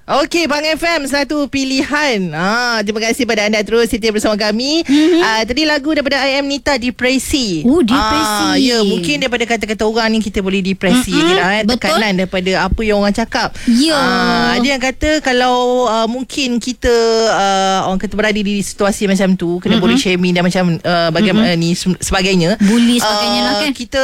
Okey, Bang FM, satu pilihan. Terima kasih pada anda terus setia bersama kami. Tadi lagu daripada I Am Nita, Depresi. Depresi. Ya, mungkin daripada kata-kata orang ni kita boleh depresi. Tekanan daripada apa yang orang cakap. Ada yang kata kalau mungkin kita orang kata berada di situasi macam tu, kena body shaming dan macam bagaimana ni sebagainya. Bully sebagainya lah kan. Kita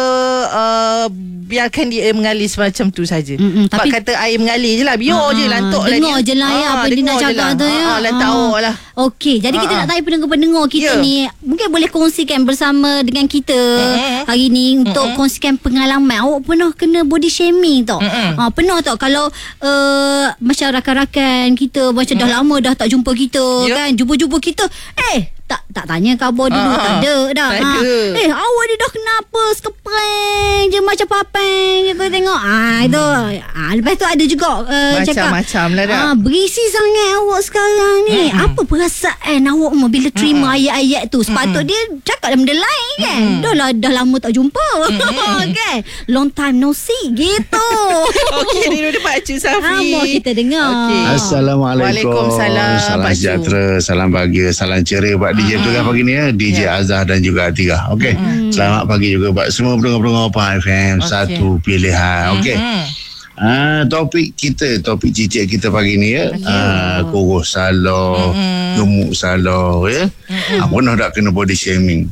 biarkan dia mengalir semacam tu saja. Sebab kata air mengalir je lah, biar je lantuk lah dia. Dengar je lah ya apa dia nak cakap tu ya. Lantak awak lah. Okey, jadi kita nak tanya pendengar-pendengar kita ni, mungkin boleh kongsikan bersama dengan kita hari ni untuk kongsikan pengalaman. Awak pernah kena body shaming tak? Pernah tak kalau macam rakan-rakan kita macam dah lama dah tak jumpa kita kan, jumpa-jumpa kita tak tanya khabar dulu, tak ada dah. Awak ni dah kenapa sekepeng je macam papeng kita tengok. Itu. Lepas tu ada juga macam-macam lah dah. Berisi sangat awak sekarang ni. Apa perasaan awak bila terima ayat-ayat tu? Sepatut dia cakap dalam benda lain kan. Dah lama tak jumpa. Kan? Long time no see gitu. Okey, ni dulu Pak Cu Safi. Mau kita dengar. Assalamualaikum. Waalaikumsalam. Salam sejahtera, salam bahagia, salam ceria buat DJ Tengah pagi ni ya. DJ Azhar dan juga Atirah. Okey. Selamat pagi juga buat semua pendengar-pendengar Pahang FM. Satu pilihan. Okey. Topik cicit kita pagi ni ya. Kurus salah, gemuk salah ya. Pernah tak kena body shaming?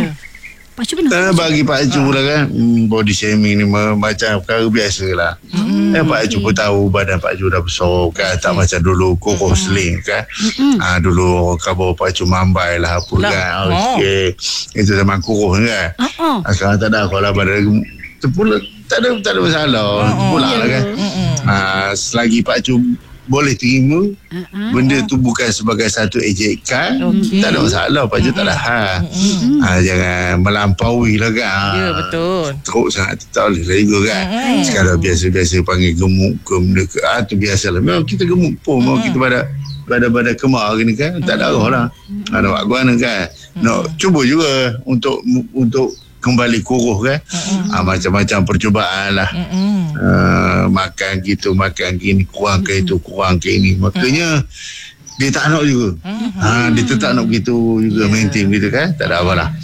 Bagi Pak Cu lah kan, body shaming ni macam perkara biasa lah. Pak Cu pun tahu badan Pak Cu dah besar kan, tak macam dulu kurus slim kan. Dulu khabar Pak Cu mambai lah apa kan. Okey, itu zaman kurus kan. Sekarang tak ada, kalau badan terpula tak ada masalah, pula lah kan. Selagi Pak Cu boleh terima benda tu bukan sebagai satu ejekan, tak ada masalah. Pak Cu tak ada hal. Jangan melampaui lah kan. Ya, betul. Teruk sangat tak boleh lah juga kan. Sekarang biasa-biasa panggil gemuk ke benda ke, tu biasalah. Memang kita gemuk pun, memang kita badan kemar gini kan, tak ada arah lah. Ada buat guana kan. Nak cuba juga untuk kembali kurus kan. Macam-macam percubaan lah. Makan gitu, makan gini, kurang ke itu, kurang ke ini. Makanya dia tak nak juga. Dia tetap nak begitu juga, maintain gitu kan. Tak ada apa lah.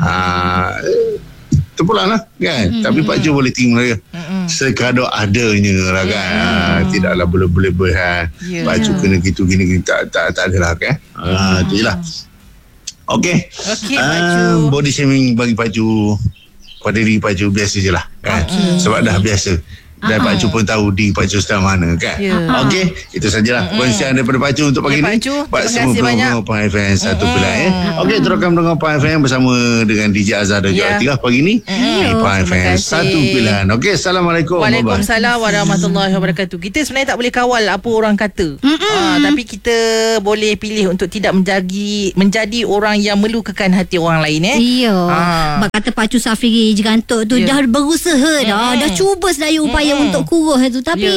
Terpulang lah kan. Tapi Pak Cu boleh terima lah. Sekadar adanya lah kan. Tidaklah berlebihan. Pak Cu kena gitu, gini tak ada lah kan. Itu je lah. Okey, body shaming bagi Pak Cu, pada diri Pak Cu biasa je lah kan. Sebab dah biasa. Dan Pak Cu pun tahu diri Pak Cu sekarang mana kan. Okey, itu sajalah perkongsian daripada Pak Cu untuk pagi ni. Buat semua pendengar Pahang FM satu pilihan. Okey, teruskan mendengar Pahang FM bersama dengan DJ Azhar dan juga Atirah pagi ni di Pahang FM satu pilihan. Okey, Assalamualaikum. Waalaikumsalam warahmatullahi wabarakatuh. Kita sebenarnya tak boleh kawal apa orang kata. Tapi kita boleh pilih untuk tidak menjadi orang yang melukakan hati orang lain. Sebab kata Pak Cu Safi Jigantok tu dah berusaha dah cuba sedaya upaya untuk kurus tu, tapi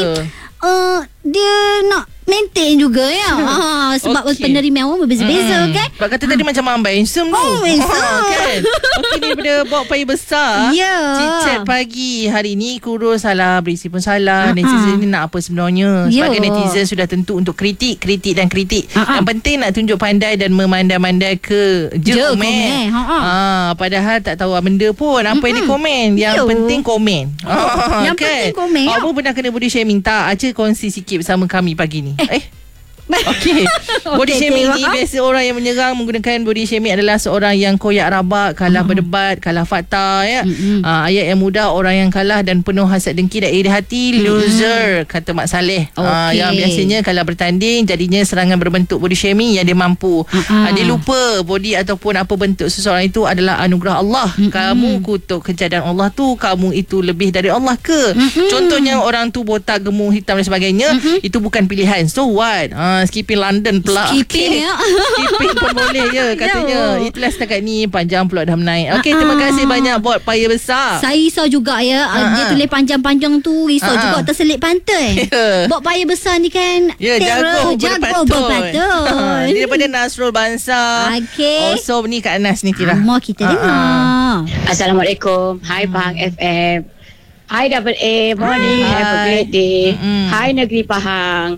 dia nak maintain juga ya. Sebab penerimaan orang berbeza-beza kan. Sebab kata tadi macam Mamba handsome tu. Kan. Okey, daripada Bawa Paya Besar. Cicit pagi hari ni kurus salah, berisi pun salah. Netizen ni nak apa sebenarnya? Sebagai netizen sudah tentu untuk kritik dan kritik. Yang penting nak tunjuk pandai dan memandai-mandai ke komen. Padahal tak tahu benda pun apa yang dikomen. Yang penting komen. Yang penting komen. Awak pernah kena body shaming tak? Acah kongsi sikit bersama kami pagi ni. Okey. Body shaming ni biasa orang yang menyerang menggunakan body shaming adalah seorang yang koyak rabak, kalah berdebat, kalah fakta ya. Ayat yang mudah, orang yang kalah dan penuh hasad dengki dan iri hati, loser kata Mak Saleh. Yang biasanya kalau bertanding jadinya serangan berbentuk body shaming yang dia mampu. Dia lupa body ataupun apa bentuk seseorang itu adalah anugerah Allah. Kamu kutuk kejadian Allah tu, kamu itu lebih dari Allah ke? Contohnya orang tu botak, gemuk, hitam dan sebagainya, itu bukan pilihan. So what? Skipping London pula. Skipping Skipping pun boleh je katanya. Itulah setakat ni panjang pula dah menaik. Okey, terima kasih banyak buat Paya Besar. Saya risau juga ya. Dia tulis panjang-panjang tu, risau juga terselit pantun. Buat Paya Besar ni kan jago berpantun. Dia daripada Nasrul Bansa. Also ni Kak Anas ni Tira. Mau kita dengar. Assalamualaikum. Hai Pahang FM. Hai Double A. Morning. Have a great day. Hai Negeri Pahang.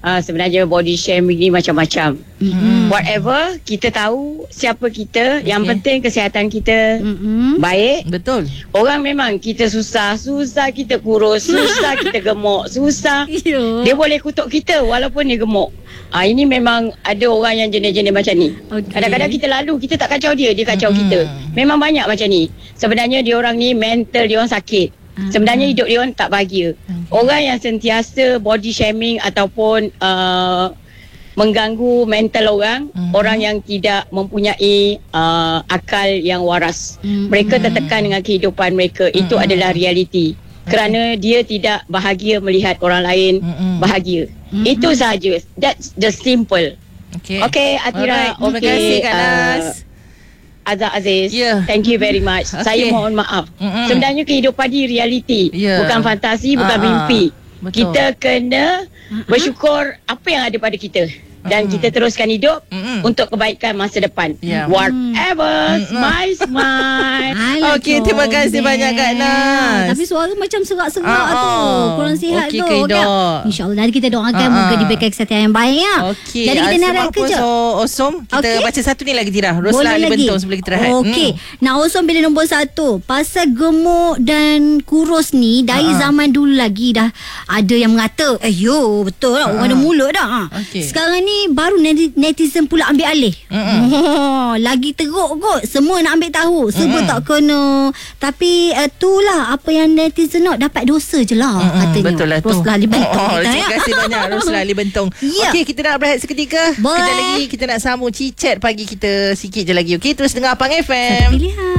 sebenarnya body shaming ni macam-macam. Whatever, kita tahu siapa kita. Yang penting kesihatan kita baik. Betul. Orang memang kita susah kita kurus, susah kita gemuk, susah. Dia boleh kutuk kita walaupun dia gemuk. Ini memang ada orang yang jenis-jenis macam ni. Kadang-kadang kita lalu, kita tak kacau dia kacau kita. Memang banyak macam ni. Sebenarnya dia orang ni mental dia orang sakit. Sebenarnya hidup dia orang tak bahagia. Orang yang sentiasa body shaming ataupun mengganggu mental orang, orang yang tidak mempunyai akal yang waras. Mereka tertekan dengan kehidupan mereka. Itu adalah realiti. Kerana dia tidak bahagia melihat orang lain bahagia. Itu sahaja. That's the simple. Okay, Atira. Terima kasih Kak Nas. Azhar Aziz, thank you very much. Saya mohon maaf. Sebenarnya kehidupan ni realiti, bukan fantasi, bukan mimpi. Betul. Kita kena bersyukur apa yang ada pada kita. Dan kita teruskan hidup untuk kebaikan masa depan. Whatever, smile. Okey, terima kasih banyak Kak Nas. Tapi suara macam serak-serak tu. Kurang sihat tu. InsyaAllah nanti kita doakan moga diberikan kesihatan yang baik ya. Okey. Jadi kita nak rehat kejap. Awesome. Kita baca satu ni lagi Tira. Rosla Ali Bentong sebelum kita rehat. Okey. Nah, Awesome bila nombor 1. Pasal gemuk dan kurus ni dari zaman dulu lagi dah ada yang mengata, betul lah, orang ada mulut dah. Sekarang ni baru netizen pula ambil alih. Lagi teruk kot. Semua nak ambil tahu. Sebut tak kena. Tapi itulah apa yang netizen nak, dapat dosa je lah katanya. Betul lah tu. Rosla Ali Bentong. Terima kasih banyak Rosla Ali Bentong. Okey, kita nak berehat seketika. Kejap lagi kita nak sambung chat pagi kita sikit je lagi. Okey, terus dengar Abang FM. Pilihan.